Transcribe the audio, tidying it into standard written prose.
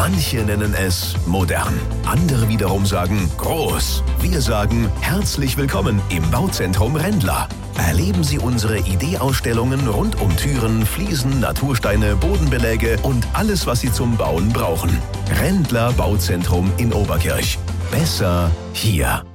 Manche nennen es modern. Andere wiederum sagen groß. Wir sagen herzlich willkommen im Bauzentrum Rendler. Erleben Sie unsere Ideeausstellungen rund um Türen, Fliesen, Natursteine, Bodenbeläge und alles, was Sie zum Bauen brauchen. Rendler Bauzentrum in Oberkirch. Besser hier.